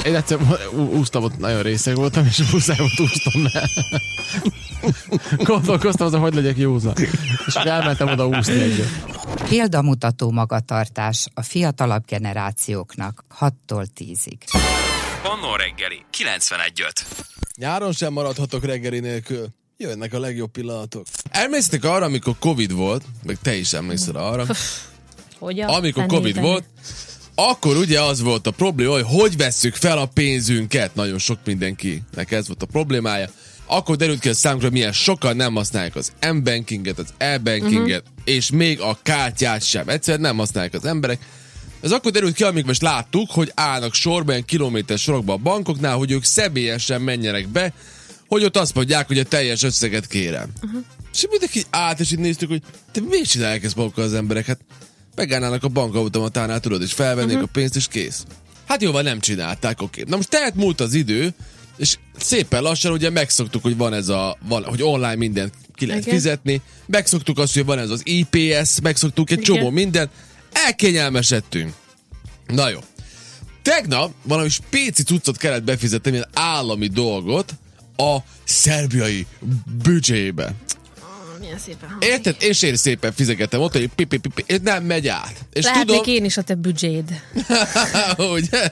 Én egyszer úsztam, ott nagyon részeg voltam, és muszáj volt úsztam, mert gondolkoztam azon, hogy legyek józan. És elmentem oda úszni egyet. Példamutató magatartás a fiatalabb generációknak 6-tól 10-ig. Manna reggeli, 91.5. Nyáron sem maradhatok reggeli nélkül. Jönnek a legjobb pillanatok. Emlékeztek arra, amikor Covid volt, meg te is emlékszel arra, amikor Covid volt, akkor ugye az volt a probléma, hogy vesszük fel a pénzünket. Nagyon sok mindenkinek ez volt a problémája. Akkor derült ki a számunkra, milyen sokan nem használják az M-bankinget, az e-bankinget, és még a kártyát sem. Egyszerűen nem használják az emberek. Ez akkor derült ki, amikor most láttuk, hogy állnak sorban, kilométer sorokban a bankoknál, hogy ők személyesen menjenek be, hogy ott azt mondják, hogy a teljes összeget kérem. És mindenki állt, és így néztük, hogy te miért csinálják ezt magukkal az emberek? Hát megállnának a bankautomatánál, tudod, és felvennék a pénzt, és kész. Hát jóval nem csinálták, oké. Na most tehát múlt az idő, és szépen lassan ugye megszoktuk, hogy van ez hogy online mindent ki lehet fizetni, megszoktuk azt, hogy van ez az IPS, megszoktuk egy csomó mindent, elkényelmesedtünk. Na jó. Tegnap valami spéci cuccot kellett befizetni, ilyen állami dolgot a szerbiai büdzsébe. Milyen szépen. Érted? És én szépen fizegettem ott, hogy és nem megy át. És lehetnék tudom... én is a te büdzséd. Ugye?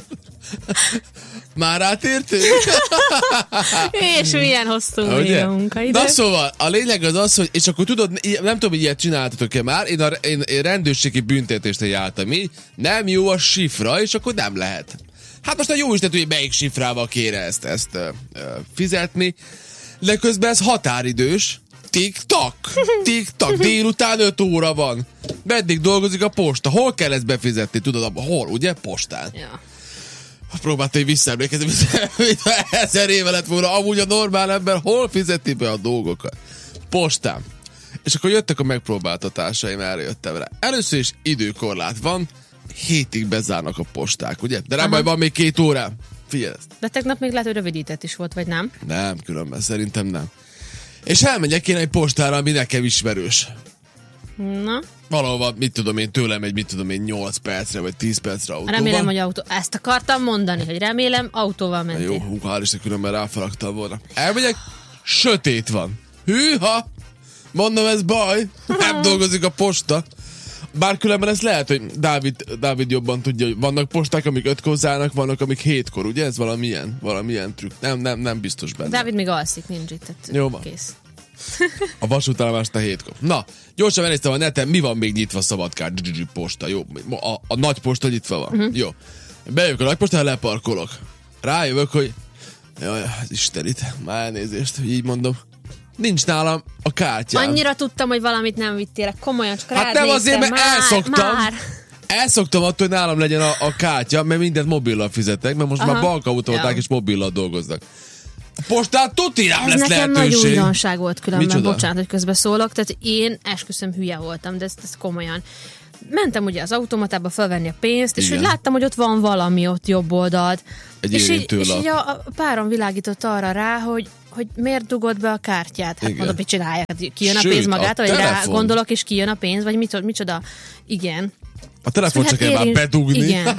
Már átértünk? És milyen hosszú még a munkaidő. Na szóval, a lényeg az, hogy, és akkor tudod, nem tudom, hogy ilyet csináltatok-e már, én rendőrségi büntetést jártam így, nem jó a sifra, és akkor nem lehet. Hát most a jó Isten, hogy melyik sifrával kére ezt fizetni, de közben ez határidős. Tik-tak, délután 5 óra van. Meddig dolgozik a posta? Hol kell ezt befizetni? Tudod, hol, ugye? Postán. Ja. Próbáltam visszaemlékezni, mint 1000 éve lett volna. Amúgy a normál ember hol fizeti be a dolgokat? Postán. És akkor jöttek a megpróbáltatásaim, erre jöttem rá. Először is időkorlát van, 7-ig bezárnak a posták, ugye? De rá majd van még 2 órám. Figyelj ezt. De tegnap még lehet, hogy rövidített is volt, vagy nem? Nem, különben szerintem nem. És elmegyek én egy postára, ami nekem ismerős. Na? Valahol, mit tudom én, tőlem egy, 8 percre, vagy 10 percre autóval. Remélem, hogy ezt akartam mondani, hogy remélem autóval mentél. Jó, hál' Isten, különben ráfaragtam volna. Elmegyek, sötét van. Hűha! Mondom, ez baj. Nem dolgozik a posta. Bár különben ez lehet, hogy Dávid jobban tudja, hogy vannak posták, amik 5-kor zárnak, vannak, amik 7-kor, ugye? Ez valamilyen trükk. Nem biztos benne. Dávid még alszik, nincs itt. Jó van. Kész. A vasútállomásnál 7-kor. Na, gyorsan elnéztem a neten, mi van még nyitva Szabadkán posta, jó? A nagy posta nyitva van. Jó. Bejövök a nagy postára, leparkolok. Rájövök, hogy jaj, Istenit, már elnézést, hogy így mondom. Nincs nálam a kártyám. Annyira tudtam, hogy valamit nem vittél, komolyan, csak hát nem azért, mert elszoktam. Elszoktam attól, hogy nálam legyen a kártya, mert mindent mobillal fizetek, mert most már bankautomaták és mobillal dolgoznak. A postán tuti nem lesz lehetőség. Ez nekem nagy újdonság volt különben, Micsoda? Bocsánat, hogy közbeszólok, tehát én esküszöm hülye voltam, de ez komolyan. Mentem ugye az automatába felvenni a pénzt, és hogy láttam, hogy ott van valami ott jobb oldalt. És így a párom világított arra rá, hogy miért dugod be a kártyát? Hát mondom, hogy csinálják, kijön a pénz magától, vagy rá gondolok, és kijön a pénz, vagy micsoda? Igen. A telefont csak kell már bedugni. Igen.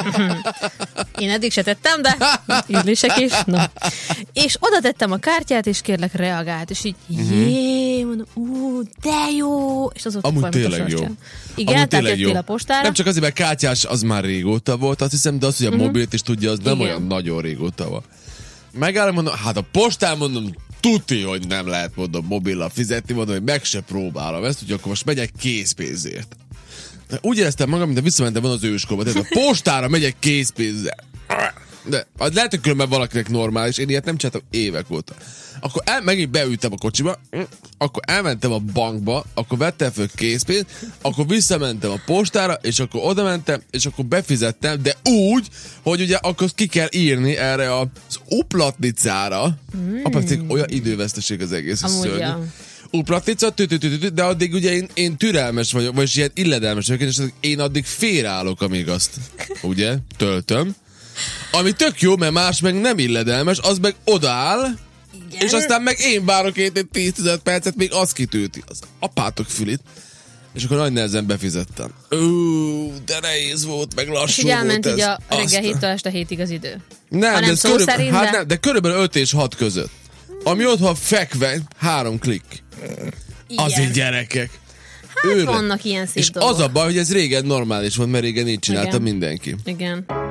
Én eddig se tettem, de ízlések is. No. És oda tettem a kártyát, és kérlek reagált, és így mondom, de jó. És az ott amúgy tényleg jó. Igen, tehát jöttél a postára. Nem csak azért, mert kártyás az már régóta volt, azt hiszem, de az, hogy a mobilt is tudja, az nem olyan nagyon régóta van. Megállom, mondom, hát a postán mondom, tuti, hogy nem lehet mondom mobillal fizetni, mondom, hogy meg se próbálom ezt, hogy akkor most megyek készpénzért. De úgy éreztem magam, mint a visszamentem volna az őskorba, tehát a postára megyek készpénzzel. De lehet, hogy különben valakinek normális, én ilyet nem csináltam évek óta. Akkor megint beültem a kocsiba, akkor elmentem a bankba, akkor vettem föl készpénzt, akkor visszamentem a postára, és akkor oda mentem, és akkor befizettem, de úgy, hogy ugye akkor ki kell írni erre az uplatnicára. Apacik, olyan időveszteség az egész, szörnyű. Uplatnica, de addig ugye én türelmes vagyok, vagy ilyen illedelmes vagyok, és én addig félreállok, amíg azt, ugye, töltöm. Ami tök jó, mert más meg nem illedelmes, az meg odaáll, és aztán meg én várok 10-15 percet, még az kitölti az apátok fülit. és akkor nagy nehezen befizettem. De nehéz volt, meg lassú és így elment volt így ez. a reggel 7-től este 7-ig az idő. Nem, de körülbelül 5 és 6 között. Ami otthon fekve, 3 klikk. Azért gyerekek. Hát vannak ilyen szép és dolgok. az a baj, hogy ez régen normális volt, mert régen így csinálta mindenki. Igen.